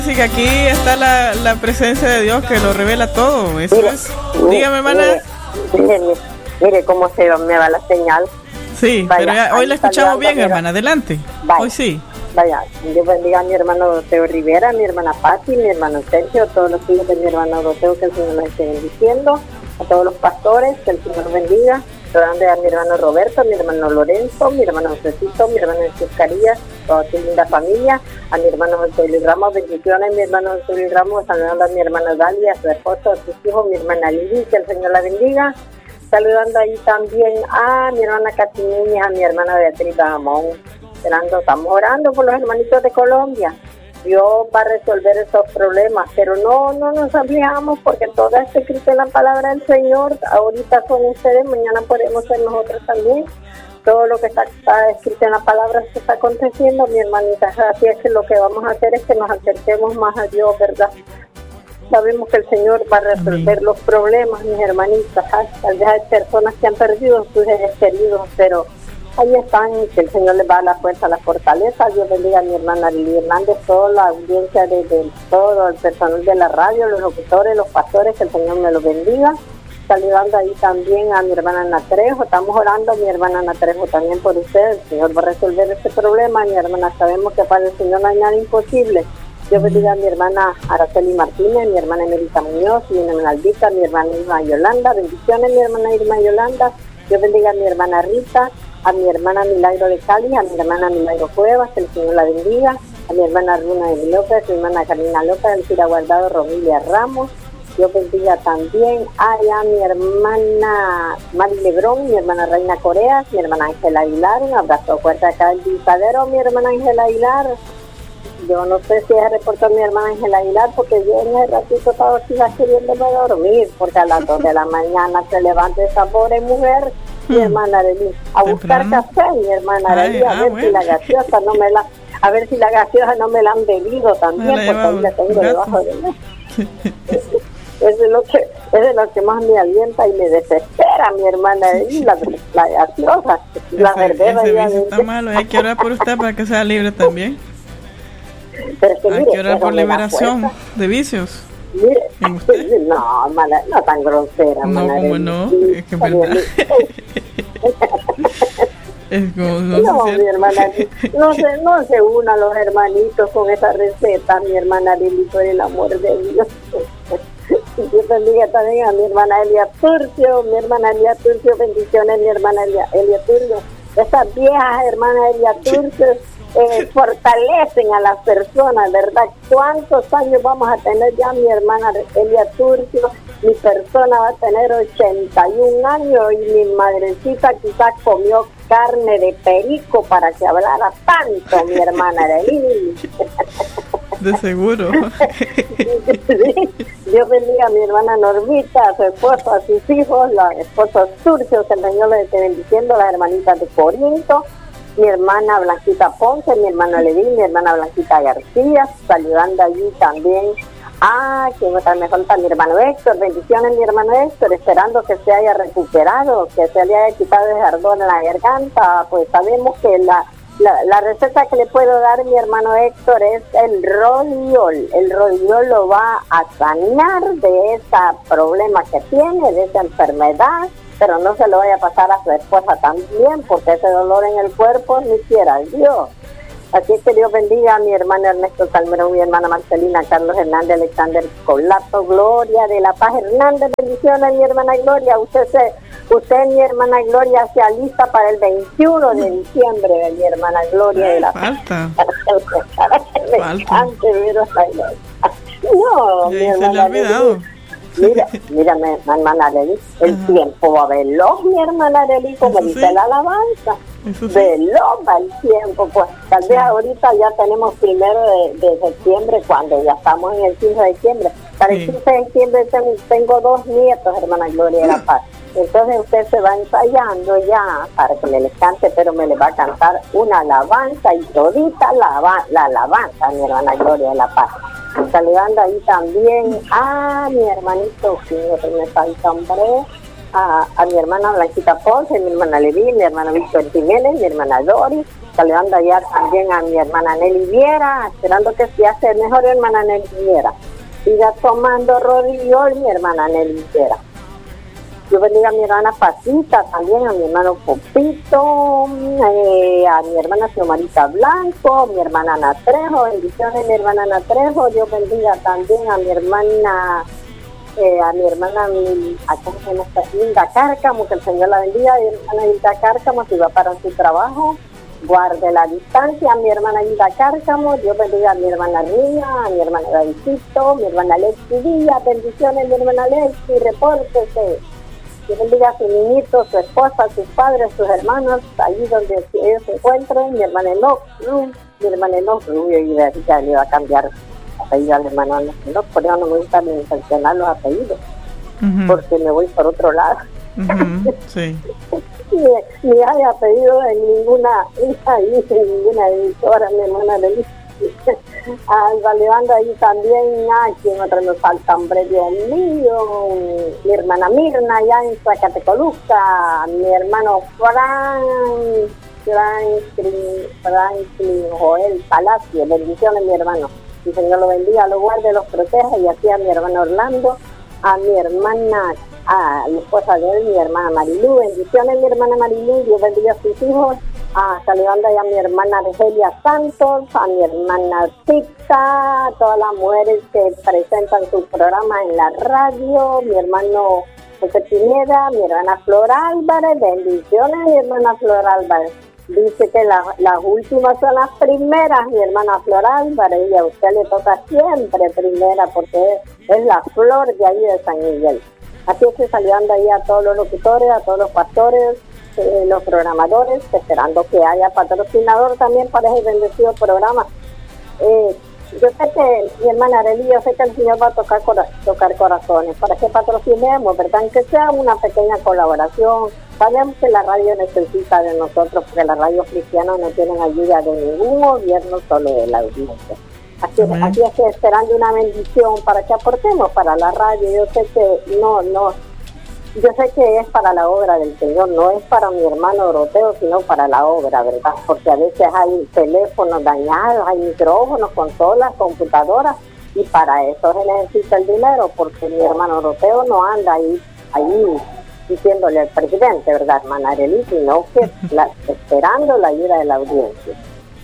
Sí, que aquí está la presencia de Dios que lo revela todo. Eso mire, es. Dígame, hermana. Mire cómo se me va la señal. Sí, vaya, pero ya, hoy la escuchamos bien, hermana. Adelante. Vaya, hoy sí. Vaya, Dios bendiga a mi hermano Teo Rivera, a mi hermana Patti, mi hermano Sergio, a todos los hijos de mi hermano Teo, que el Señor los esté bendiciendo, a todos los pastores, que el Señor bendiga, a mi hermano Roberto, a mi hermano Lorenzo, mi hermano Josecito, mi hermano Jesús Carías, toda su linda familia, a mi hermano José Luis Ramos, bendiciones, mi hermano José Luis Ramos, saludando a mi hermana Dalia, a su esposo, a sus hijos, mi hermana Lili, que el Señor la bendiga, saludando ahí también a mi hermana Catiña, a mi hermana Beatriz Bajamón. Estamos orando por los hermanitos de Colombia. Dios va a resolver esos problemas, pero no nos aflijamos porque todo está escrito en la palabra del Señor. Ahorita son ustedes, mañana podemos ser nosotros también. Todo lo que está escrito en la palabra se está aconteciendo, mi hermanita. Así es que lo que vamos a hacer es que nos acerquemos más a Dios, ¿verdad? Sabemos que el Señor va a resolver los problemas, mis hermanitas. Tal vez hay personas que han perdido sus seres queridos, pero ahí están, que el Señor les va a dar la fuerza, la fortaleza. Dios bendiga a mi hermana Lili Hernández, toda la audiencia de todo el personal de la radio, los locutores, los pastores, que el Señor me los bendiga. Saludando ahí también a mi hermana Ana Trejo. Estamos orando, mi hermana Ana Trejo, también por ustedes. El Señor va a resolver este problema, mi hermana. Sabemos que para el Señor no hay nada imposible. Dios bendiga a mi hermana Araceli Martínez, mi hermana Emelita Muñoz, mi hermana Albita, mi hermana Irma Yolanda. Bendiciones, mi hermana Irma Yolanda. Dios bendiga a mi hermana Rita, a mi hermana Milagro de Cali, a mi hermana Milagro Cuevas, que el Señor la bendiga, a mi hermana Runa de López, a mi hermana Carolina López, Elvira Guardado, Romilia Ramos. Dios bendiga también a mi hermana Mari Lebrón, mi hermana Reina Coreas, mi hermana Ángela Aguilar. Un abrazo fuerte acá del Disadero, mi hermana Ángela Aguilar. Yo no sé si ella reportó a mi hermana Ángela Aguilar, porque yo en el ratito estaba aquí queriéndome dormir, porque a las 2 de la mañana se levanta esa pobre mujer, mi hermana Arely, a buscar café, mi hermana Arely, a ver si la gaseosa no me la, a ver si la gaseosa no me la han bebido también, porque ahí la tengo debajo de mí. Eso es lo que más me alienta y me desespera, mi hermana Arely, la gaseosa, la verbena. Está malo, hay que orar por usted para que sea libre también. Pero es que, hay que orar por liberación de vicios. Mire, no, hermana, no tan grosera. No, como no, es que es verdad. Es como, no, mi hermana, no se unan los hermanitos con esa receta, mi hermana Lili, por el amor de Dios. Dios bendiga también a mi hermana Elia Turcio, bendiciones, mi hermana Elia Turcio. Estas viejas hermanas Elia Turcio fortalecen a las personas, ¿verdad? ¿Cuántos años vamos a tener ya, mi hermana Elia Turcio? Mi persona va a tener 81 años y mi madrecita quizás comió carne de perico para que hablara tanto, mi hermana Arely. De seguro. Dios bendiga a mi hermana Normita, a su esposo, a sus hijos, los esposos Turcios, que el Señor les esté bendiciendo, las hermanitas de Corinto, mi hermana Blanquita Ponce, mi hermana Leví, mi hermana Blanquita García, saludando allí también quien está mejor para mi hermano Héctor. Bendiciones, mi hermano Héctor, esperando que se haya recuperado, que se le haya quitado ese ardor en la garganta. Pues sabemos que la receta que le puedo dar, mi hermano Héctor, es el rodiol. El rodiol lo va a sanar de ese problema que tiene, de esa enfermedad, pero no se lo vaya a pasar a su esposa también, porque ese dolor en el cuerpo ni quiera Dios. Así que Dios bendiga a mi hermano Ernesto Salmerón, mi hermana Marcelina, Carlos Hernández, Alexander Colato, Gloria de la Paz Hernández. Bendiciones, mi hermana Gloria. Usted, mi hermana Gloria, se alista para el 21 de diciembre, mi hermana Gloria de la Paz. Falta. No, mi hermana Gloria. Mira, mi hermana Arely, el tiempo va veloz, mi hermana Arely, como dice la alabanza. Veloz va el tiempo, pues tal vez ahorita ya tenemos 1 de septiembre, cuando ya estamos en el 15 de diciembre. Para el 15 de diciembre tengo 2 nietos, hermana Gloria de la Paz. Entonces usted se va ensayando ya para que les cante, pero me le va a cantar una alabanza y todita la alabanza, mi hermana Gloria de la Paz. Saludando ahí también a mi hermanito, que me falta hombre, a mi hermana Blanquita Ponce, mi hermana Leví, mi hermana Víctor Jiménez, mi hermana Doris, saludando allá también a mi hermana Nelly Viera, esperando que se hace mejor hermana Nelly Viera. Siga tomando Rodiol, mi hermana Nelly Viera. Yo bendiga a mi hermana Pasita, también a mi hermano Popito, a mi hermana Xiomarita Blanco, mi hermana Ana Trejo, bendiciones mi hermana Ana Trejo. Dios bendiga también a mi hermana Hilda Cárcamo, que el Señor la bendiga. Mi hermana Hilda Cárcamo, si va para su trabajo, guarde la distancia. A mi hermana Hilda Cárcamo, Dios bendiga a mi hermana Rina, a mi hermana Davidito, mi hermana Lexi Díaz, bendiciones mi hermana Lexi, repórtese. Dios bendiga a su niñito, su esposa, sus padres, sus hermanos, allí donde ellos se encuentren. Mi hermana Enoch Rubio, y ya le va a cambiar apellido al hermano Enoch, por eso no me gusta ni mencionar los apellidos, porque me voy por otro lado. Sí. Ni hay apellido en ninguna editora, mi hermana Lely. Saludando ahí también a quien otra nos falta, hombre, Dios mío, mi hermana Mirna allá en Zacatecoluca, mi hermano Franklin Joel Palacio, bendiciones mi hermano, el Señor lo bendiga, lo guarde, los proteja, y así a mi hermano Orlando, a mi hermana, a la esposa de él, mi hermana Marilú, bendiciones mi hermana Marilú, Dios bendiga a sus hijos. Saludando a mi hermana Argelia Santos, a mi hermana Tita, a todas las mujeres que presentan su programa en la radio, mi hermano José Pineda, mi hermana Flor Álvarez, bendiciones mi hermana Flor Álvarez. Dice que las últimas son las primeras, mi hermana Flor Álvarez, y a usted le toca siempre primera porque es la flor de ahí de San Miguel. Así es que saludando ahí a todos los locutores, a todos los pastores, los programadores, esperando que haya patrocinador también para ese bendecido programa. Yo sé que mi hermana Arely, yo sé que el Señor va a tocar corazones para que patrocinemos, ¿verdad? Que sea una pequeña colaboración. Sabemos que la radio necesita de nosotros, porque la radio cristiana no tienen ayuda de ningún gobierno, solo de la audiencia. Así es que esperando una bendición para que aportemos para la radio. Yo sé que yo sé que es para la obra del Señor, no es para mi hermano Doroteo, sino para la obra, ¿verdad? Porque a veces hay teléfonos dañados, hay micrófonos, consolas, computadoras, y para eso se necesita el dinero, porque mi hermano Doroteo no anda ahí diciéndole al presidente, ¿verdad, hermana Arely? Sino que esperando la ayuda de la audiencia.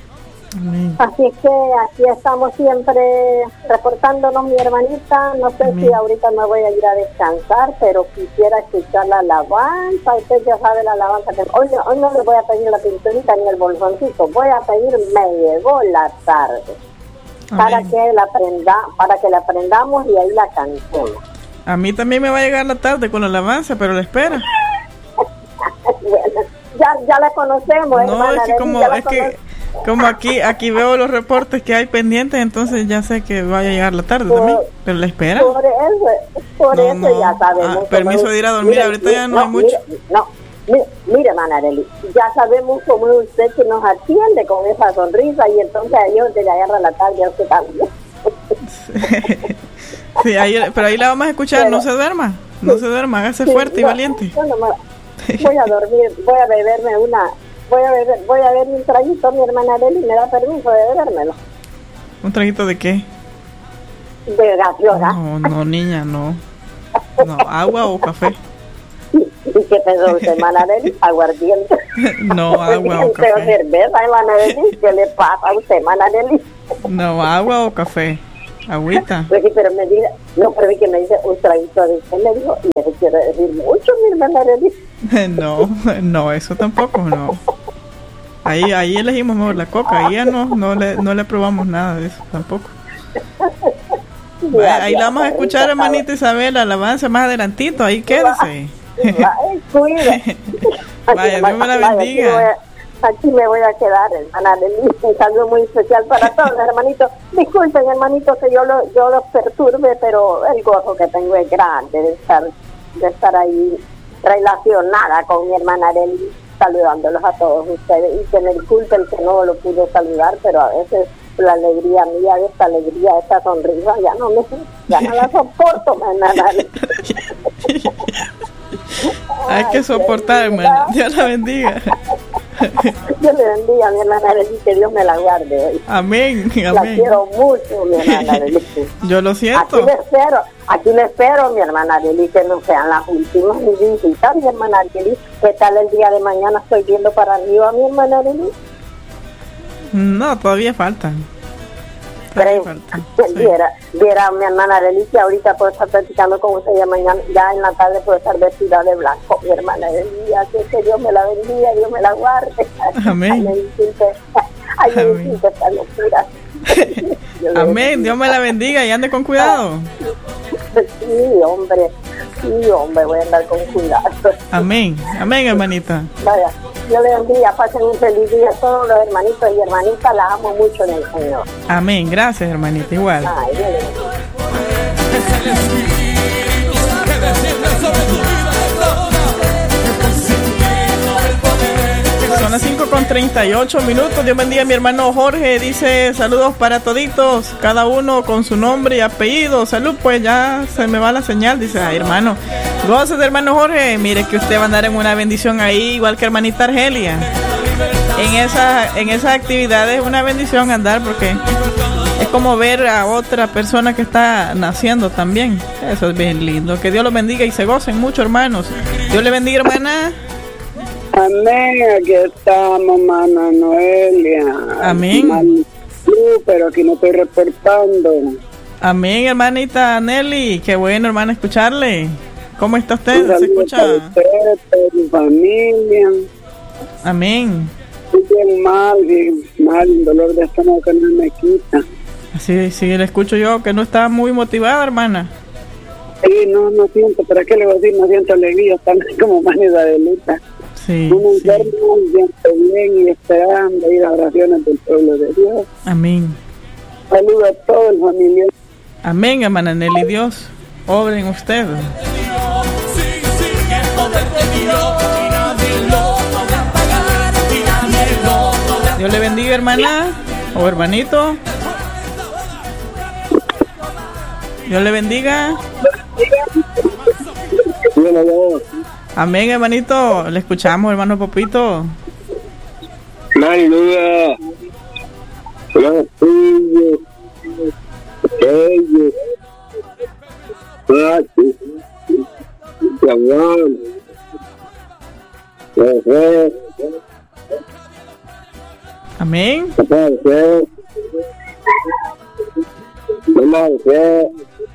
Así que aquí estamos siempre reportándonos, mi hermanita. No sé si ahorita me voy a ir a descansar, pero quisiera escuchar la alabanza. Usted ya sabe la alabanza que hoy no le voy a pedir la pinturita ni el bolsoncito, voy a pedir me llegó la tarde. Para que la aprendamos y ahí la cantemos. A mí también me va a llegar la tarde con la alabanza, pero la espera. Bueno, ya la conocemos, no, hermana. Como aquí veo los reportes que hay pendientes, entonces ya sé que vaya a llegar la tarde también, pero la espera. Por eso ya sabemos. Permiso de ir a dormir, ahorita ya no hay mucho. Mire, hermana Arely, ya sabemos cómo es usted que nos atiende con esa sonrisa, y entonces a ellos te le agarra la tarde a usted también. Sí, pero ahí la vamos a escuchar, no se duerma, hágase fuerte y valiente. Voy a dormir, voy a beberme voy a beber un traguito, mi hermana Arely me da permiso de bebérmelo. ¿Un traguito de qué? De gaseosa. No, niña, no, agua o café. ¿Y qué pensó usted, hermana Arely? Aguardiente. No, agua o café. Cerveza, hermana Arely, ¿qué le pasa a usted, hermana Arely? No, agua o café. Agüita. Pues sí, pero me diga, pero vi que me dice un traguito de usted, me dijo, y eso quiere decir mucho, mi hermana Arely. No, eso tampoco, no. Ahí elegimos mejor la coca, ahí ya no le probamos nada de eso tampoco. Ahí la vamos a escuchar, hermanita Isabel, la alabanza más adelantito, ahí quédese. Cuide. Vaya, Dios me la bendiga. Aquí me voy a quedar, hermana Arely. Un saludo muy especial para todos, hermanitos. Disculpen, hermanitos, que yo los perturbe, pero el gozo que tengo es grande de estar ahí relacionada con mi hermana Arely, saludándolos a todos ustedes. Y que me disculpen que no lo pude saludar, pero a veces la alegría mía, esta sonrisa, ya no la soporto, hermana Arely. Hay que soportar, hermana. Dios la bendiga. Dios le bendiga a mi hermana Arely, que Dios me la guarde hoy. Amén, La amén. quiero mucho, mi hermana Arely. Yo lo siento. Aquí le espero, mi hermana Arely, que no sean las últimas visitas, mi hermana Arely. ¿Qué tal el día de mañana? Estoy viendo para arriba, mi hermana Arely. No, todavía falta. Pero viera mi hermana Arely, que ahorita puedo estar platicando con usted, ya mañana, ya en la tarde puedo estar vestida de blanco, mi hermana Arely. Que Dios me la bendiga, Dios me la guarde. Amén. Ay, me disculpe esta locura. Amén, Dios me la bendiga y ande con cuidado. Sí, hombre, voy a andar con cuidado. Amén, amén, hermanita. Vaya, Dios le bendiga, pasen un feliz día a todos los hermanitos y hermanitas, las amo mucho en el Señor. Amén, gracias, hermanita, igual. Ay, Dios le bendiga. Son las 5:38. Dios bendiga a mi hermano Jorge. Dice saludos para toditos, cada uno con su nombre y apellido. Salud, pues ya se me va la señal. Dice, ay, hermano, goces, hermano Jorge. Mire que usted va a andar en una bendición ahí, igual que hermanita Argelia. En esas actividades es una bendición andar, porque es como ver a otra persona que está naciendo también. Eso es bien lindo. Que Dios los bendiga y se gocen mucho, hermanos. Dios le bendiga, hermana. Amén, aquí estamos, hermana Noelia. Amén. Pero aquí no estoy reportando. Amén, hermanita Nelly. Qué bueno, hermana, escucharle. ¿Cómo está usted? ¿Se escucha? Usted, mi familia. Amén. Estoy bien mal, un dolor de estómago que no me quita. Sí, le escucho yo, que no está muy motivada, hermana. Sí, no siento, ¿para qué le voy a decir? No siento alegría, están como manera de luta. Sí, un enfermo, siento bien y esperando ir a oraciones del pueblo de Dios. Amén. Saludo a todo el familia. Amén, hermana Nelly. Dios obre en usted. Dios le bendiga, hermana o hermanito. Dios le bendiga. Amén, hermanito. Le escuchamos, hermano Popito. Saluda. Los tuyos. Ellos. Pati. Juan. José. Amén. José. José.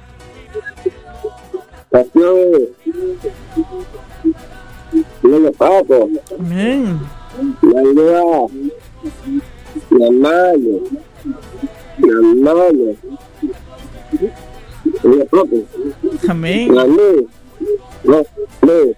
Pasión. Los papos. Amén. La luz. La mano. La mano. Los papos. Amén. La luz. Los luz.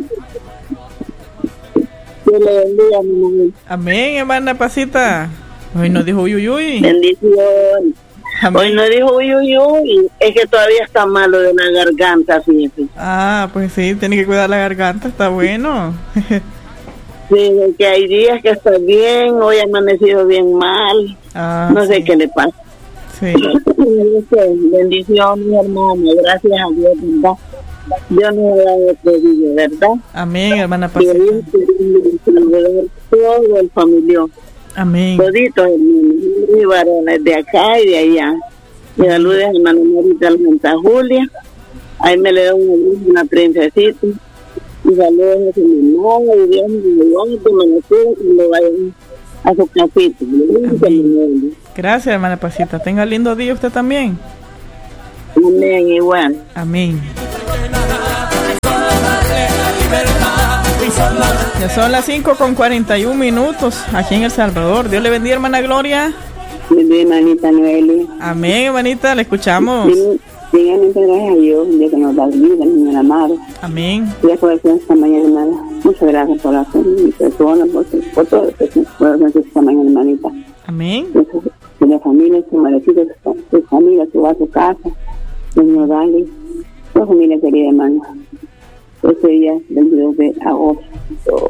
Dios le bendiga, mi mujer. Amén, hermana Pasita. Hoy nos dijo uy, uy, uy. Bendición. Amén. Hoy no dijo uy, uy, uy. Es que todavía está malo de la garganta, fíjate. Ah, pues sí, tiene que cuidar la garganta, está bueno. Sí, que hay días que está bien, hoy ha amanecido bien mal. Ah, no sé sí. qué le pasa. Sí. Bendición, mi hermano. Gracias a Dios, ¿verdad? Dios nos ha dado prodigio, ¿verdad? Amén, hermana Que Pasita. Dios te bendiga todo el familia. Amén. Toditos hermanos y varones de acá y de allá. Y saludos a hermano Marita de Santa Julia. Ahí me le da una princesita. Y saludos a su mamá y Dios me lo guarde, me lo cuide y me vayan a su casita. Gracias, hermana Pasita. Tenga lindo día usted también. Amén, igual. Amén. Ya son las 5:41 aquí en El Salvador. Dios le bendiga, hermana Gloria. Mi hermanita Noelia. Amén, hermanita, le escuchamos. Dígame, gracias a Dios, un día que nos da vida, Señor amado. Amén. Gracias por hacer esta mañana, hermana. Muchas gracias por hacer mi persona, por todo lo que por hacer esta mañana, hermanita. Amén. De la familia, su marecito, su familia, su casa, Señor, dale. Su familia querida, hermana. Ese día, 22 de agosto.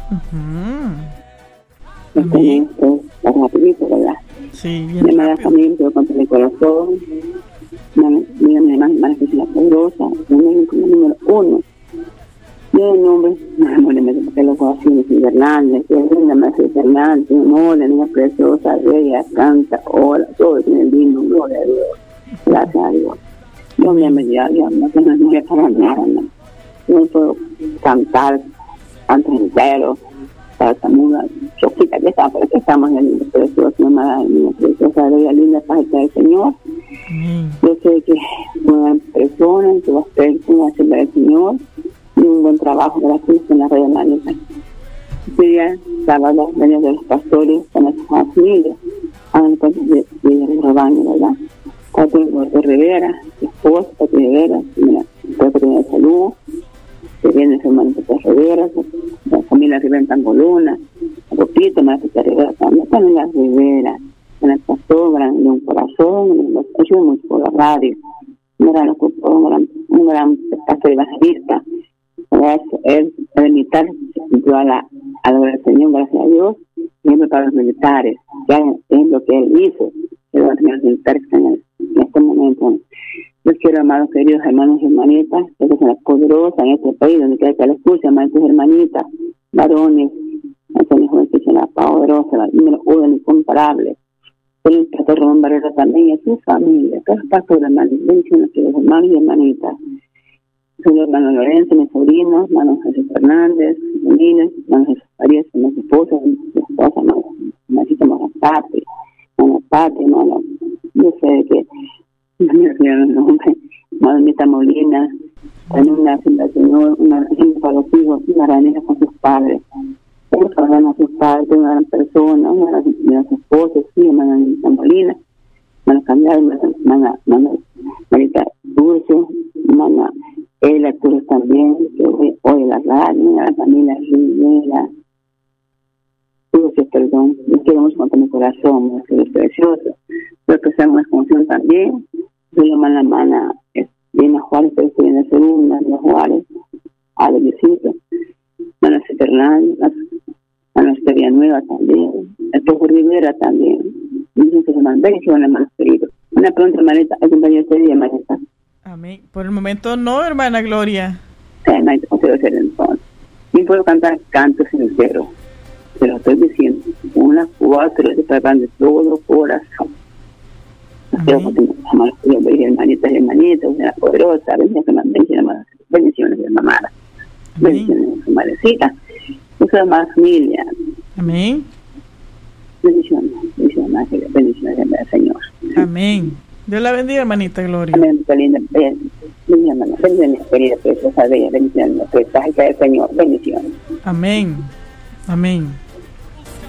Amén. Esto es rapidito, ¿verdad? Sí, Mi bien hermana rápido. familia, yo con mi corazón. Mi hermana que es la poderosa, número 1. Yo el nombre, no me porque lo conocí en Bernal, que es la más impresionante, no, la niña preciosa, bella, canta, ora, todo tiene lindo, gloria a Dios, gracias a Dios. Yo me ya no tengo ni para nada, no puedo cantar antes entero, para esta muda choquita que está, pero que estamos en el niño precioso, mamá, niña preciosa, bella, linda, página del Señor. Yo sé que una persona que va a hacer una hacienda del Señor y un buen trabajo gracias en la red de Manita. Este día, sábado, venía de los pastores con las familias, hagan el cuento de rebaño, ¿verdad? Pati Rivera, su esposa, Pati Rivera, Secretaría de Salud, que viene su hermano Pati Rivera, la familia Rivera en Tangoluna, Ropito, Marta Rivera, también las Rivera, en el pastor, gran de un corazón, los ayuda mucho por la radio, un gran pastor evangelista. Él al imitar a la del Señor, gracias a Dios, siempre para los militares, ya es lo que él hizo, que los militares están en este momento. Yo quiero, amados queridos hermanos y hermanitas, que son las poderosas en este país, donde quiera que la escuchen, hermanos y hermanitas, varones, el joven que la poderosa, la número uno, incomparable. El pastor Román Barrera también y a su familia, todos los pastores, hermanos, bendiciones, queridos hermanos y hermanitas. Soy hermano Lorenzo, mi sobrino, hermano Jesús Fernández, mi niño, hermano Jesús Arias, mi esposa, hermano Pati, hermano, yo sé que, hermano Mita Molina, también una hacienda del Señor, una hacienda para los hijos, una granera con sus padres. Ellos trabajan a sus padres, una gran persona, una de las esposas, sí, hermano Mita Molina, hermano Cambiar, hermano Marita Dulce, hermano Ella Cruz también, que hoy la radio, la familia Rivera, perdón, yo quiero mucho con mi corazón, es precioso, pero que sea una expansión también. Soy la hermana Diana Juárez, pero estoy en la segunda, Diana Juárez, a la visita, hermana Fernández, hermana Estería Nueva también, el Tojo Rivera también, dicen que se mandan, que van a hermanos queridos. Una pregunta, hermanita, ¿hay compañero este día, hermanita? Amén. Por el momento no, hermana Gloria. Sí, hermanita, no quiero hacer entonces. Ni puedo cantar cantos sinceros. Te lo estoy diciendo. Unas 4 de tratar de todo corazón. Quiero continuar, hermanitas y hermanitas, una poderosa, bendiciones de mamá, bendiciones de su madrecita, de su amada familia. Amén. Bendiciones del Señor. Amén. Dios la bendiga, hermanita Gloria. Amén, linda, bendiciones, querida, preciosa, bella, bendiciones, del Señor, bendiciones. Amén. Amén.